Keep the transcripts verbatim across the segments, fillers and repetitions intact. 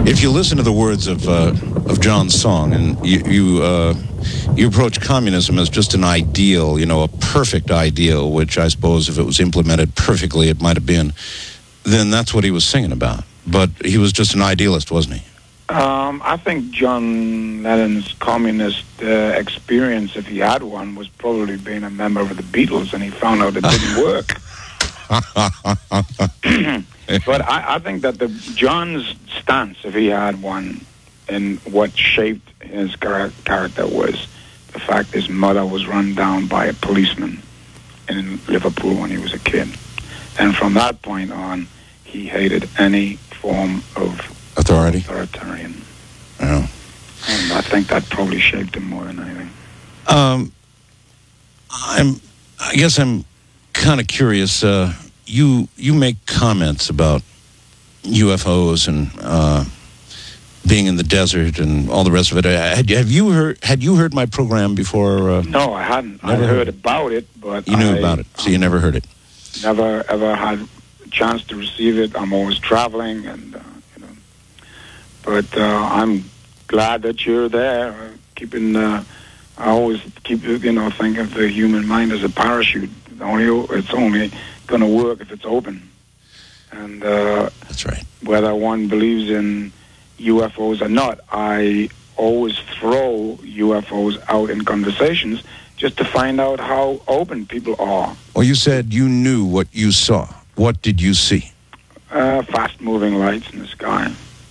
If you listen to the words of uh, of John's song, and you you, uh, you approach communism as just an ideal, you know, a perfect ideal, which I suppose if it was implemented perfectly, it might have been, then that's what he was singing about. But he was just an idealist, wasn't he? Um, I think John Lennon's communist uh, experience, if he had one, was probably being a member of the Beatles, and he found out it didn't work. But I, I think that the John's stance, if he had one, and what shaped his char- character was the fact his mother was run down by a policeman in Liverpool when he was a kid. And from that point on, he hated any form of authority. Authoritarian. Oh. And I think that probably shaped him more than anything. Um, I'm, I guess I'm kind of curious. Uh, you you make comments about U F Os and uh, being in the desert and all the rest of it. Had, have you heard? Had you heard my program before? Uh, no, I hadn't. I heard, heard about it, but you knew I, about it, so um, you never heard it. Never ever had a chance to receive it. I'm always traveling, and uh, you know. But uh, I'm glad that you're there, uh, keeping. Uh, I always keep, you know, think of the human mind as a parachute. Only it's only going to work if it's open. And uh, that's right. Whether one believes in U F Os or not, I always throw U F Os out in conversations just to find out how open people are. Well, you said you knew what you saw. What did you see? Uh, fast-moving lights in the sky,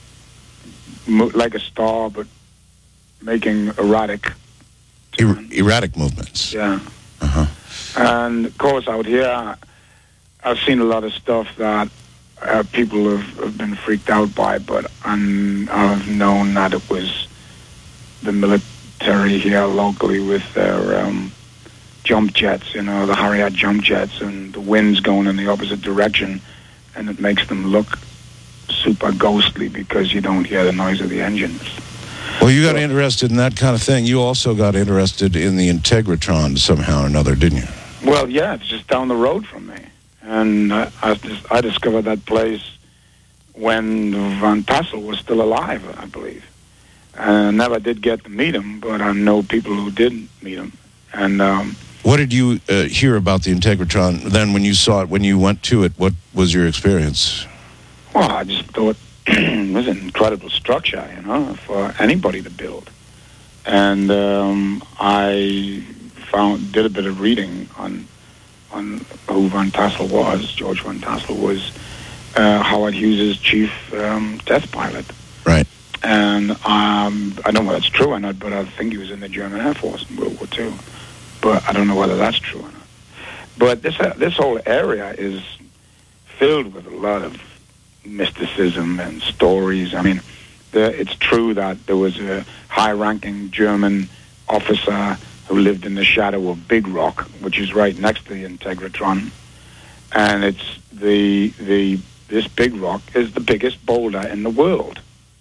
Mo- like a star, but making erratic. Er- erratic movements. Yeah. Uh-huh. And, of course, out here, I've seen a lot of stuff that uh, people have, have been freaked out by, but I'm, I've known that it was the military here locally with their um, jump jets, you know, the Harrier jump jets, and the wind's going in the opposite direction, and it makes them look super ghostly because you don't hear the noise of the engines. Well, you got interested in that kind of thing. You also got interested in the Integratron somehow or another, didn't you? Well, yeah, it's just down the road from me. And uh, I, just, I discovered that place when Van Tassel was still alive, I believe. And I never did get to meet him, but I know people who did meet him. And um, what did you uh, hear about the Integratron then when you saw it, when you went to it? What was your experience? Well, I just thought it was an incredible structure, you know, for anybody to build. And um, I found did a bit of reading on on who Van Tassel was. George Van Tassel was uh, Howard Hughes' chief um, test pilot. Right. And um, I don't know whether it's true or not, but I think he was in the German Air Force in World War Two. But I don't know whether that's true or not. But this uh, this whole area is filled with a lot of mysticism and stories. I mean, the, it's true that there was a high-ranking German officer who lived in the shadow of Big Rock, which is right next to the Integratron, and it's the the this Big Rock is the biggest boulder in the world,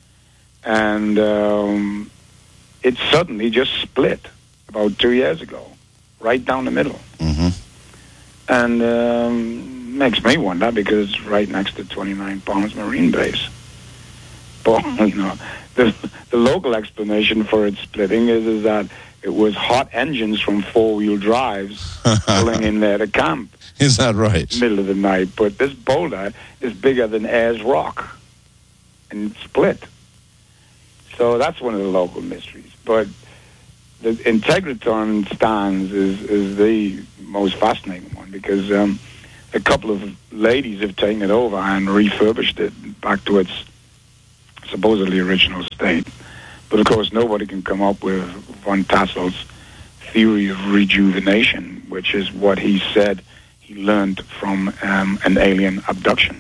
and um, it suddenly just split about two years ago, right down the middle, mm-hmm. and um, makes me wonder because it's right next to twenty-nine Palms Marine Base. But you know, the the local explanation for its splitting is is that it was hot engines from four-wheel drives pulling in there to camp. Is that right? Middle of the night. But this boulder is bigger than Ayers Rock, and it split. So that's one of the local mysteries. But the Integratron stands is, is the most fascinating one because um, a couple of ladies have taken it over and refurbished it back to its supposedly original state. But, of course, nobody can come up with Van Tassel's theory of rejuvenation, which is what he said he learned from um, an alien abduction.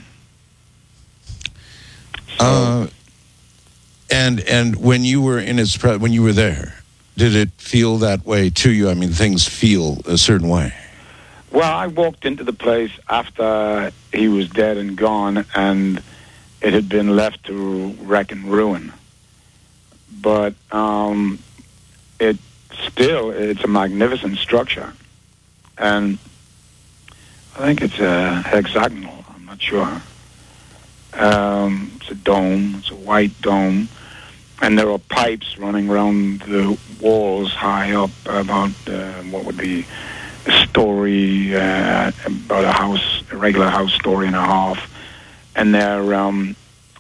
So, uh, and and when you were in its pre- when you were there, did it feel that way to you? I mean, things feel a certain way. Well, I walked into the place after he was dead and gone, and it had been left to wreck and ruin. But um, it still, it's a magnificent structure. And I think it's a hexagonal, I'm not sure. Um, It's a dome. It's a white dome. And there are pipes running around the walls high up, about uh, what would be a story, uh, about a house, a regular house story and a half. And they're um,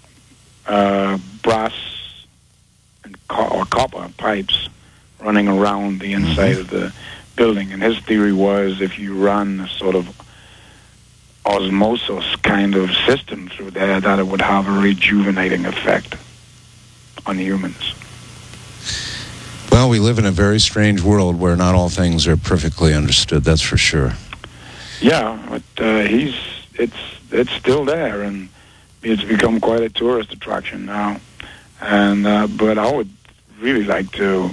uh, brass and co- or copper pipes running around the inside of the building. And his theory was if you run a sort of osmosis kind of system through there, that it would have a rejuvenating effect on humans. Well, we live in a very strange world where not all things are perfectly understood, that's for sure. Yeah, but uh, he's it's it's still there, and it's become quite a tourist attraction now. And uh, but I would really like to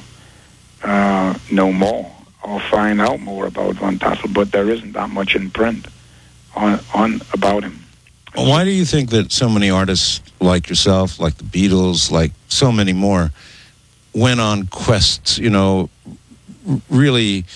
uh, know more or find out more about Van Tassel, but there isn't that much in print on on about him. Why do you think that so many artists like yourself, like the Beatles, like so many more, went on quests, you know, r- really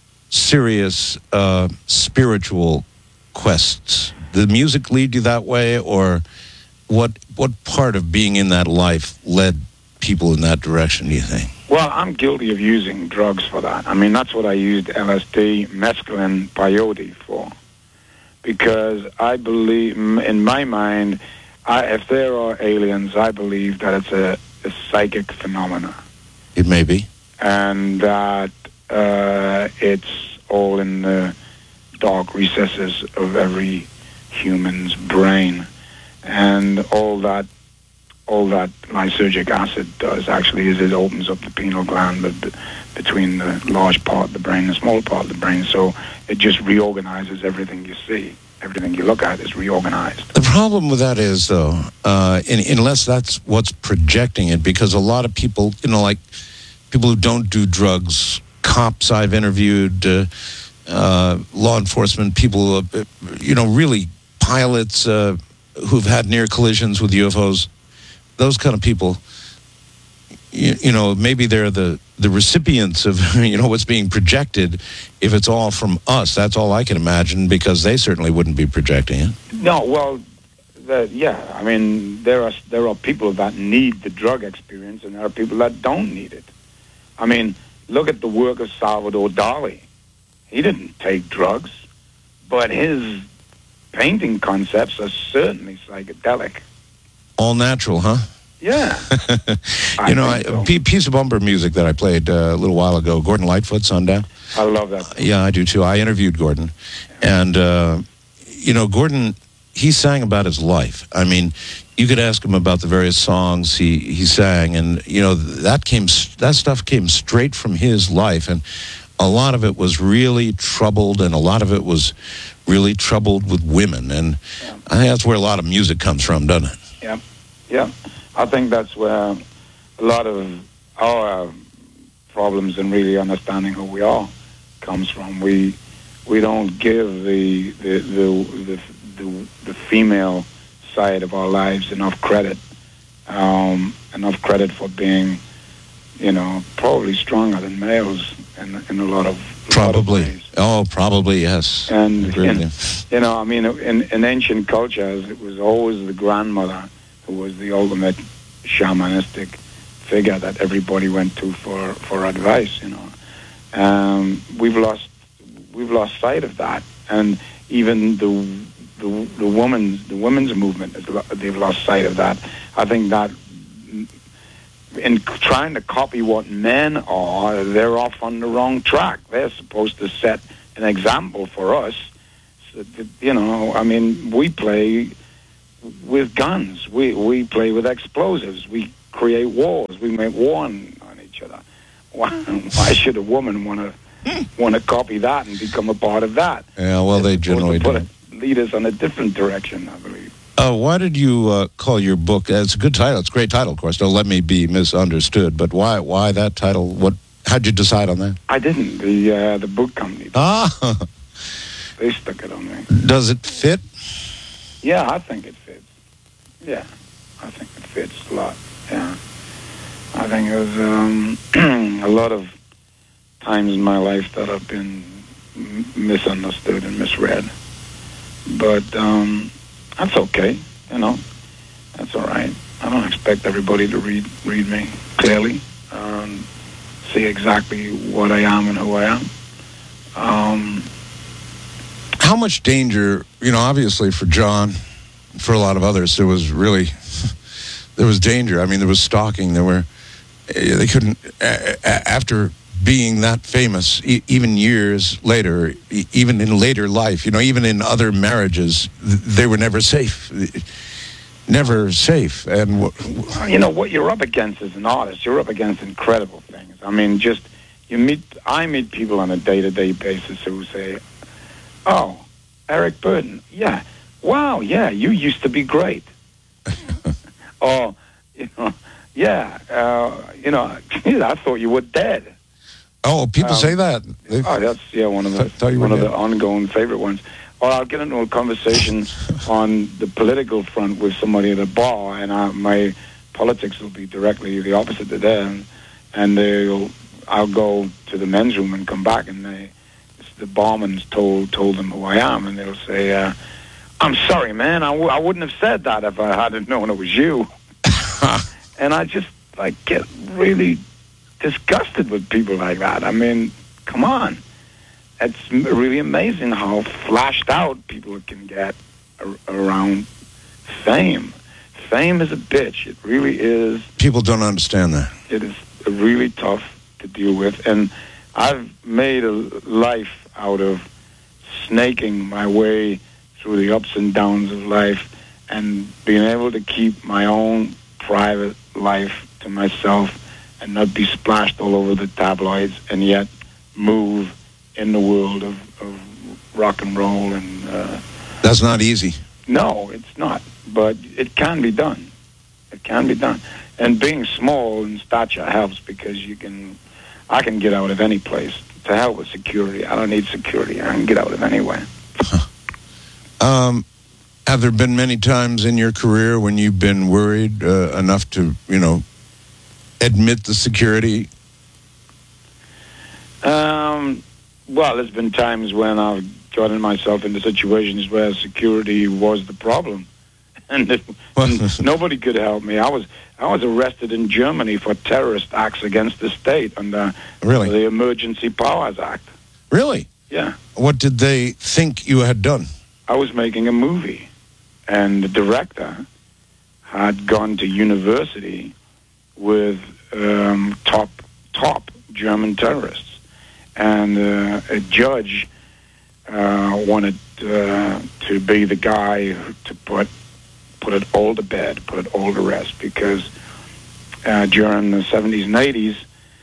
serious uh, spiritual quests? Did the music lead you that way, or what what part of being in that life led people in that direction, do you think? Well, I'm guilty of using drugs for that. I mean, that's what I used L S D, mescaline, peyote for. Because I believe, in my mind, I, if there are aliens, I believe that it's a, a psychic phenomena. It may be. And that uh, it's all in the dark recesses of every human's brain. And all that all that lysergic acid does actually is it opens up the pineal gland b- between the large part of the brain and the small part of the brain. So it just reorganizes everything you see. Everything you look at is reorganized. The problem with that is, though, uh, in, unless that's what's projecting it, because a lot of people, you know, like people who don't do drugs, cops I've interviewed, uh, uh, law enforcement, people, uh, you know, really pilots uh, who've had near collisions with U F Os, those kind of people, you, you know, maybe they're the, the recipients of, you know, what's being projected. If it's all from us, that's all I can imagine, because they certainly wouldn't be projecting it. No, well, the, yeah, I mean, there are there are people that need the drug experience, and there are people that don't need it. I mean, look at the work of Salvador Dali. He didn't take drugs, but his painting concepts are certainly psychedelic. All natural, huh? Yeah. you know, think I, so. a p- piece of bumper music that I played uh, a little while ago, Gordon Lightfoot, Sundown. I love that. Uh, yeah, I do too. I interviewed Gordon. And, uh, you know, Gordon, he sang about his life. I mean, you could ask him about the various songs he, he sang, and, you know, that came that stuff came straight from his life. And a lot of it was really troubled, and a lot of it was really troubled with women. And Yeah. I think that's where a lot of music comes from, doesn't it? Yeah. Yeah. I think that's where a lot of our problems in really understanding who we are comes from. We we don't give the the the the, the, the female side of our lives enough credit, um, enough credit for being, you know, probably stronger than males in in a lot of Probably. lot of ways. Oh, probably, yes. And, I agree with and you. you know, I mean, in, in ancient cultures, it was always the grandmother who was the ultimate shamanistic figure that everybody went to for, for advice. You know, um, we've lost we've lost sight of that, and even the the, the women's the women's movement is lo- they've lost sight of that. I think that in trying to copy what men are, they're off on the wrong track. They're supposed to set an example for us. So that, you know, I mean, we play with guns. We we play with explosives. We create wars. We make war on, on each other. Why, why should a woman want to want to copy that and become a part of that? Yeah, well, they They're supposed generally to put do. it, lead us on a different direction, I believe. Uh, why did you uh, call your book? Uh, it's a good title. It's a great title, of course. Don't let me be misunderstood. But why? Why that title? What? How'd you decide on that? I didn't. The uh, the book company, Ah, they stuck it on me. does it fit? Yeah, I think it fits. Yeah, I think it fits a lot. Yeah, I think there's um, a lot of times in my life that I've been m- misunderstood and misread. But um, that's okay, you know. That's all right. expect everybody to read read me clearly, um, see exactly what I am and who I am. Um, How much danger, you know, obviously for John, for a lot of others, there was really, there was danger. I mean, there was stalking. There were, they couldn't, after being that famous, e- even years later, e- even in later life, you know, even in other marriages, they were never safe. Never safe. And w- you know, what you're up against as an artist, you're up against incredible things. I mean, just, you meet, I meet people on a day-to-day basis who say, oh, Eric Burdon, yeah, wow, yeah, you used to be great. Or, you know, yeah, uh, you know, I thought you were dead. Oh, people um, say that. They've, oh, that's yeah, one of the th- one of the ongoing favorite ones. Or I'll get into a conversation on the political front with somebody at a bar, and I, my politics will be directly the opposite to them, and they'll I'll go to the men's room and come back, and they the barman's told told them who I am, and they'll say, uh, "I'm sorry, man, I, w- I wouldn't have said that if I hadn't known it was you." And I just like get really disgusted with people like that. I mean, come on. It's really amazing how flashed out people can get ar- around fame. Fame is a bitch. It really is. People don't understand that. It is really tough to deal with. And I've made a life out of snaking my way through the ups and downs of life and being able to keep my own private life to myself and not be splashed all over the tabloids, and yet move in the world of, of rock and roll. And uh, that's not easy. No, it's not. But it can be done. It can be done. And being small in stature helps, because you can, I can get out of any place. To hell with security. I don't need security. I can get out of anywhere. Huh. Um, have there been many times in your career when you've been worried uh, enough to, you know, admit the security? Um, well, there's been times when I've gotten myself into situations where security was the problem, and, it, and nobody could help me. I was I was arrested in Germany for terrorist acts against the state under really? the Emergency Powers Act. Really? Yeah. What did they think you had done? I was making a movie, and the director had gone to university with um, top top German terrorists, and uh, a judge uh, wanted uh, to be the guy to put put it all to bed, put it all to rest, because uh, during the seventies and eighties,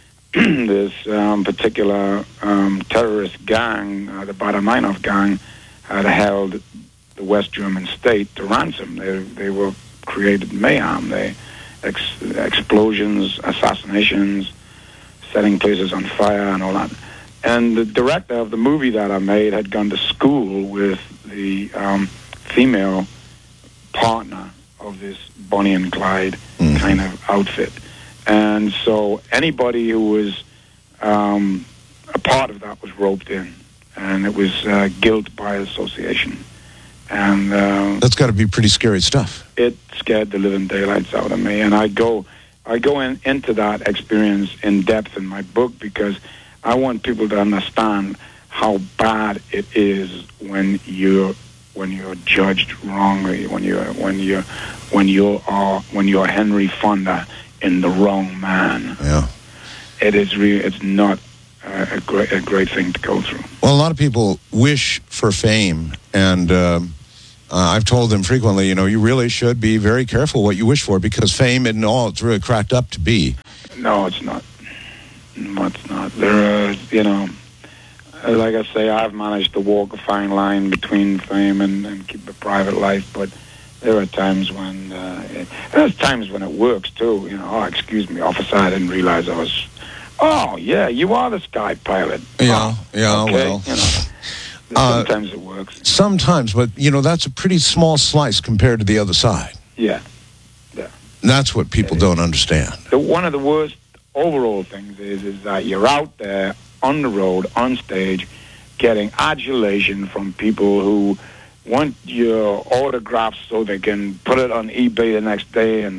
this um, particular um, terrorist gang, uh, the Baader-Meinhof gang, had held the West German state to ransom. They they were created mayhem. They ex- explosions, assassinations, setting places on fire, and all that. And the director of the movie that I made had gone to school with the um, female partner of this Bonnie and Clyde mm. kind of outfit. And so anybody who was um, a part of that was roped in, and it was uh, guilt by association. And uh, that's got to be pretty scary stuff. It scared the living daylights out of me, and I go, I go in, into that experience in depth in my book, because I want people to understand how bad it is when you're when you're judged wrongly, when you're when you when you are when you're Henry Fonda in The Wrong Man. Yeah, it is really it's not uh, a great a great thing to go through. Well, a lot of people wish for fame, and um, uh, I've told them frequently, you know, you really should be very careful what you wish for, because fame and all it's really cracked up to be. No, it's not. No, it's not. There are, you know, like I say, I've managed to walk a fine line between fame and, and keep a private life, but there are times when uh, it, there's times when it works too. You know, oh, excuse me, officer, I didn't realize I was. Oh, yeah, you are the sky pilot. Yeah, oh, yeah, okay. well, you know, sometimes uh, it works. Sometimes, but you know, that's a pretty small slice compared to the other side. Yeah, yeah. And that's what people don't understand. The, one of the worst overall things is is that you're out there on the road, on stage, getting adulation from people who want your autographs so they can put it on eBay the next day and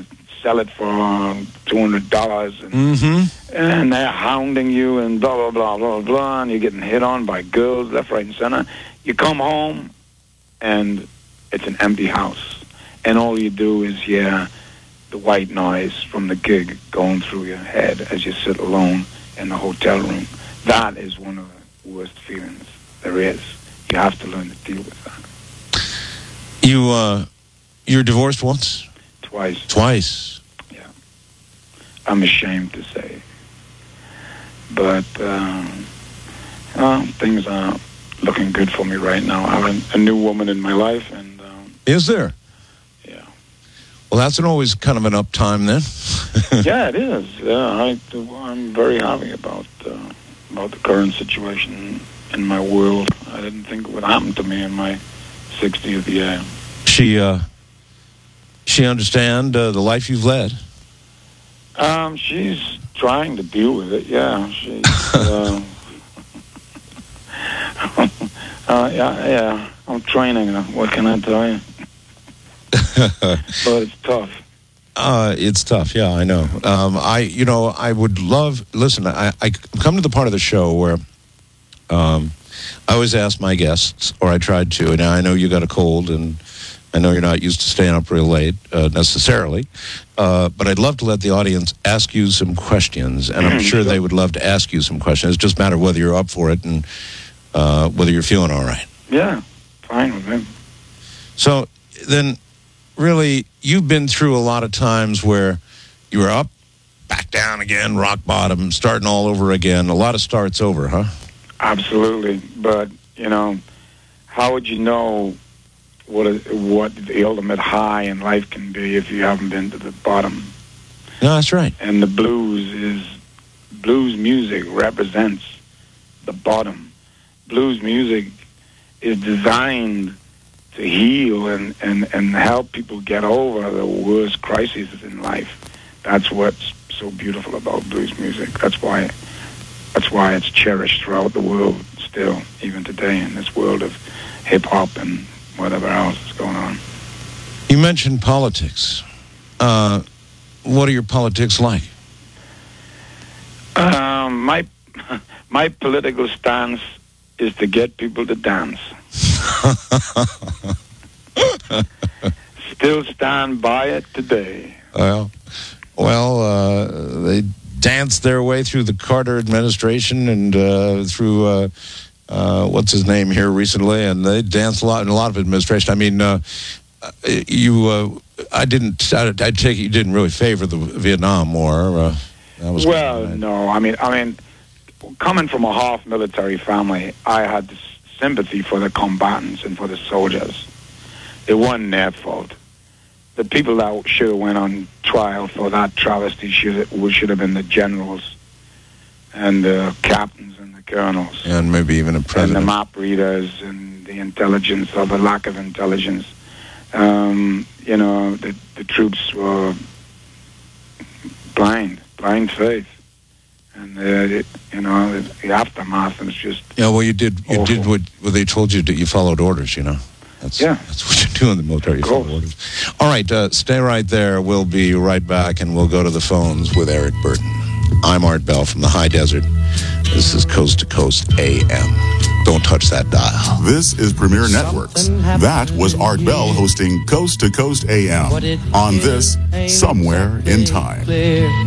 sell it for two hundred dollars, and, Mm-hmm. and they're hounding you and blah, blah, blah, blah, blah, and you're getting hit on by girls left, right, and center. You come home, and it's an empty house, and all you do is hear the white noise from the gig going through your head as you sit alone in the hotel room. That is one of the worst feelings there is. You have to learn to deal with that. You, uh, you're divorced once? Twice. Twice. Yeah. I'm ashamed to say. But, um, well, things are looking good for me right now. I have a, a new woman in my life, and... Um, Is there? Yeah. Well, that's an always kind of an uptime then. Yeah, it is. Yeah, I, I'm very happy about uh, about the current situation in my world. I didn't think it would happen to me in my sixtieth year. She, uh, she understand uh, the life you've led? Um, she's trying to deal with it. Yeah, she's. uh, uh, yeah, yeah. I'm training her. What can I tell you? But it's tough. Uh, it's tough. Yeah, I know. Um, I, you know, I would love. Listen, I, I come to the part of the show where um, I always ask my guests, or I tried to. And I know you got a cold, and I know you're not used to staying up real late uh, necessarily. Uh, but I'd love to let the audience ask you some questions, and I'm sure they would love to ask you some questions. It just matter whether you're up for it and uh, whether you're feeling all right. Yeah, fine with me. So then, really, you've been through a lot of times where you were up, back down again, rock bottom, starting all over again. A lot of starts over, huh? Absolutely. But, you know, how would you know what a, what the ultimate high in life can be if you haven't been to the bottom? No, that's right. And the blues is, blues music represents the bottom. Blues music is designed to heal and, and, and help people get over the worst crises in life. That's what's so beautiful about blues music. That's why that's why it's cherished throughout the world still, even today, in this world of hip-hop and whatever else is going on. You mentioned politics. Uh, what are your politics like? Um, my my political stance is to get people to dance. Still stand by it today. Well, well, uh, they danced their way through the Carter administration and uh, through uh, uh, what's his name here recently, and they danced a lot in a lot of administration. I mean, uh, you, uh, I didn't. I, I take it you didn't really favor the Vietnam War. Uh, that was well, right. no. I mean, I mean, coming from a half military family, I had this sympathy for the combatants and for the soldiers. It wasn't their fault. The people that should have went on trial for that travesty should have, should have been the generals and the captains and the colonels. And maybe even a president. And the map readers and the intelligence or the lack of intelligence. Um, you know, the, the troops were blind, blind faith. And, uh, it, you know, the aftermath was just Yeah, well, you did you awful. did what, what they told you that you followed orders, you know. That's, yeah. That's what you do in the military. You follow orders. All right, uh, stay right there. We'll be right back, and we'll go to the phones with Eric Burden. I'm Art Bell from the High Desert. This is Coast to Coast A M. Don't touch that dial. This is Premier Networks. That was Art Bell hosting Coast to Coast A M on this Somewhere in Time.